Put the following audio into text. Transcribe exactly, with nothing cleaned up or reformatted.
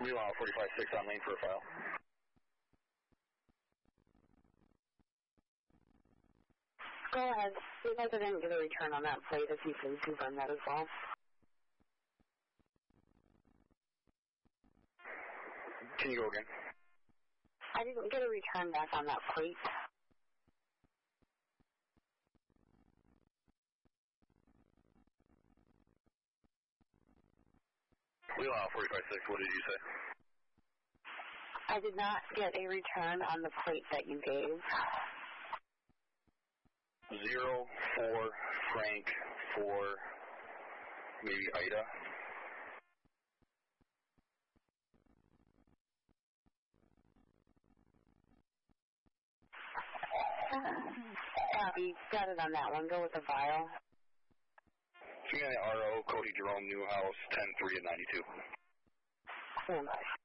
Meanwhile, forty-five six on lane for a file. Go ahead. See if I didn't get a return on that plate, if you can confirm that as well. Can you go again? I didn't get a return back on that plate. Meanwhile, forty-five six, what did you say? I did not get a return on the plate that you gave. Zero, four, Frank, four, maybe Ida. Copy. Got it on that one. Go with the file. C I R O, Cody Jerome, Newhouse, ten three and ninety-two. Stand by.